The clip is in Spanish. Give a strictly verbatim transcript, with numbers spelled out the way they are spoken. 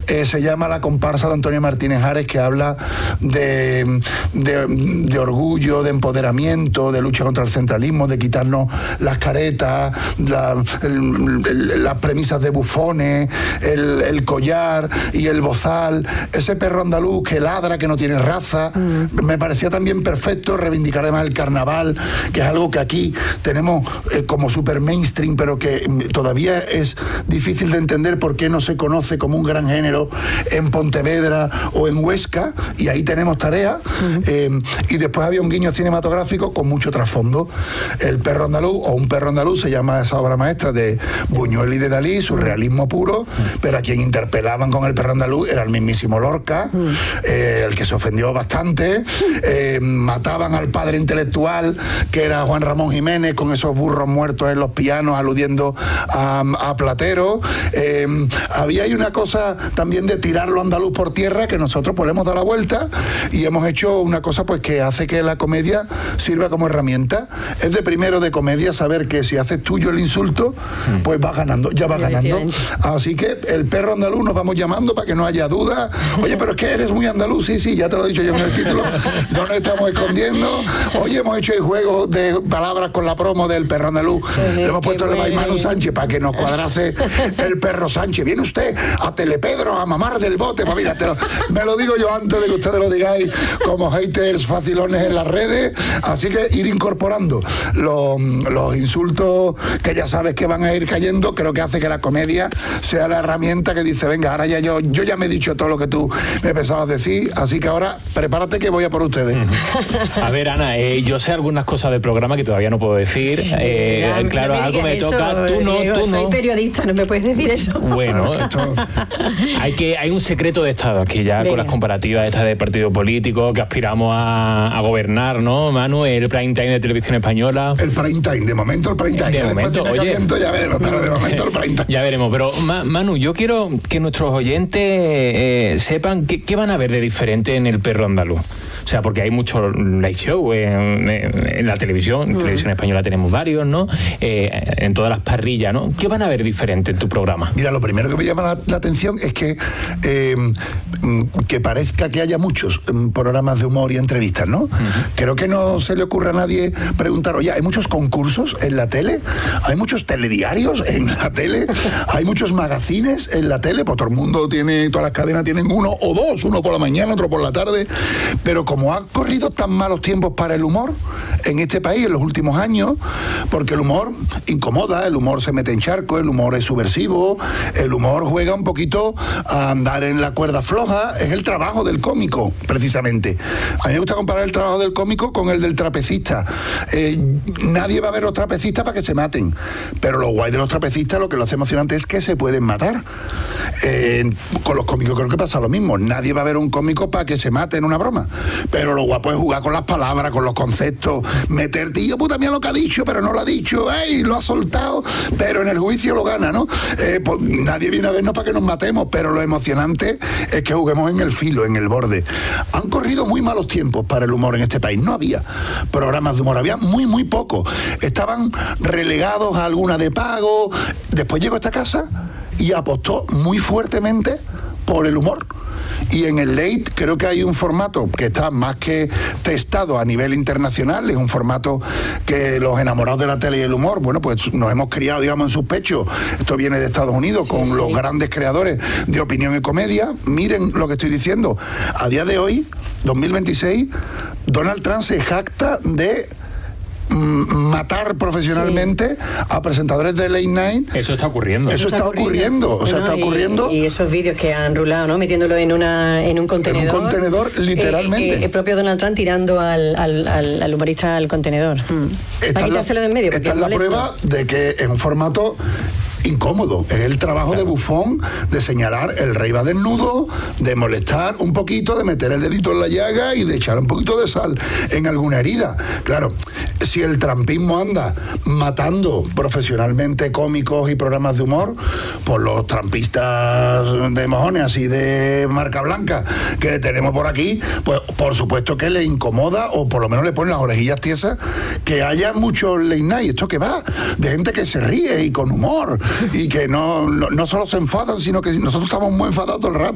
eh, se llama La comparsa de Antonio Martínez Ares, que habla de, de, de orgullo, de empoderamiento, de lucha contra el centralismo, de quitarnos las caretas, la, el, el, las premisas de bufones, el, el collar y el bozal, ese perro andaluz que ladra, que no tiene raza. Mm. Me parecía también perfecto reivindicar además el carnaval, que es algo que aquí tenemos eh, como super mainstream, pero que todavía es difícil de entender por qué no se conoce como un gran género en Pontevedra o en Huesca, y ahí tenemos tarea. Uh-huh. eh, y después había un guiño cinematográfico con mucho trasfondo. El perro andaluz, o un perro andaluz, se llama esa obra maestra de Buñuel y de Dalí, surrealismo puro, uh-huh. pero a quien interpelaban con el perro andaluz era el mismísimo Lorca, uh-huh. eh, el que se ofendió bastante. eh, mataban al padre intelectual, que era Juan Ramón Jiménez, con esos burros muertos en los pianos, aludiendo a, a Platero. Eh, había ahí una cosa también de tirar lo andaluz por tierra, que nosotros pues le hemos dado la vuelta y hemos hecho una cosa pues que hace que la comedia sirva como herramienta. Es de primero de comedia saber que si haces tuyo el insulto, pues vas ganando, ya vas ganando. Así que el perro andaluz nos vamos llamando para que no haya duda. Oye, pero es que eres muy andaluz. Sí, sí, ya te lo he dicho yo en el título. No nos estamos escondiendo. Oye, hemos hecho el juego de palabras con la promo del perro andaluz. Le hemos puesto el Baimano Sánchez para que nos cuadrase el perro Sánchez. Viene usted a Telepedro a mamar del bote. Pues mira, te lo, me lo digo yo antes de que ustedes lo digáis como haters facilones en las redes. Así que ir incorporando los, los insultos que ya sabes que van a ir cayendo, creo que hace que la comedia sea la herramienta que dice, venga, ahora ya yo, yo ya me he dicho todo lo que tú me pensabas decir, así que ahora prepárate que voy a por ustedes. A ver, Ana, eh, yo sé algunas cosas del programa que todavía no puedo decir. Sí, eh, no, claro, no me algo me eso, toca. Tú no, Diego, tú soy no. periodista, no me puedes decir eso. Bueno, esto, hay que hay un secreto de Estado aquí ya. Venga. Con las comparativas estas de partido político que aspiramos a, a gobernar, ¿no, Manu? El prime time de Televisión Española. El prime time, de momento el prime time. De momento, oye, caliento, ya veremos, pero de momento el prime time. Ya veremos, pero Ma, Manu, yo quiero que nuestros oyentes eh, sepan qué, qué van a ver de diferente en El perro andaluz. O sea, porque hay mucho live show en, en, en la televisión, en mm. Televisión Española tenemos varios, ¿no? Eh, en todas las parrillas, ¿no? ¿Qué van a ver diferente en tu programa? Mira, lo primero que me llama la, la atención es que eh, que parezca que haya muchos programas de humor y entrevistas, ¿no? Uh-huh. Creo que no se le ocurre a nadie preguntar, oye, ¿hay muchos concursos en la tele? ¿Hay muchos telediarios en la tele? ¿Hay muchos magazines en la tele? Pues todo el mundo tiene, todas las cadenas tienen uno o dos, uno por la mañana, otro por la tarde, pero como han corrido tan malos tiempos para el humor en este país en los últimos años, porque el humor incomoda, el humor se mete en charco, el humor es subversivo, el humor juega un poquito a andar en la cuerda floja, es el trabajo del cómico, precisamente. A mí me gusta comparar el trabajo del cómico con el del trapecista. Eh, nadie va a ver los trapecistas para que se maten, pero lo guay de los trapecistas, lo que lo hace emocionante es que se pueden matar. Eh, con los cómicos creo que pasa lo mismo, nadie va a ver un cómico para que se mate en una broma, pero lo guapo es jugar con las palabras, con los conceptos, meter, tío, puta mía lo que ha dicho, pero no lo ha dicho, ¡ey! Lo ha soltado, pero en el juicio lo gana, ¿no? Eh, pues nadie viene a vernos para que nos matemos, pero lo emocionante es que juguemos en el filo, en el borde. Han corrido muy malos tiempos para el humor en este país, no había programas de humor, había muy, muy poco. Estaban relegados a alguna de pago. Después llegó a esta casa y apostó muy fuertemente por el humor. Y en el Late creo que hay un formato que está más que testado a nivel internacional, es un formato que los enamorados de la tele y el humor, bueno, pues nos hemos criado, digamos, en sus pechos. Esto viene de Estados Unidos, sí, con sí. los grandes creadores de opinión y comedia. Miren lo que estoy diciendo. A día de hoy, dos mil veintiséis, Donald Trump se jacta de matar profesionalmente sí. a presentadores de Late Night. Eso está ocurriendo. Eso está, está ocurriendo. ocurriendo. O sea, no, está y, ocurriendo. Y esos vídeos que han rulado, ¿no? Metiéndolo en una en un contenedor. En un contenedor, literalmente. Eh, eh, el propio Donald Trump tirando al, al, al, al humorista al contenedor. Hmm. Para quitárselo de en medio. Esta es la prueba de que en un formato incómodo, es el trabajo claro. de bufón, de señalar el rey va desnudo, de molestar un poquito, de meter el dedito en la llaga y de echar un poquito de sal en alguna herida. Claro, si el trampismo anda matando profesionalmente cómicos y programas de humor, pues los trampistas de mojones así de marca blanca que tenemos por aquí, pues por supuesto que le incomoda, o por lo menos le ponen las orejillas tiesas, que haya mucho late night, esto que va, de gente que se ríe y con humor, y que no, no, no solo se enfadan, sino que nosotros estamos muy enfadados todo el rato.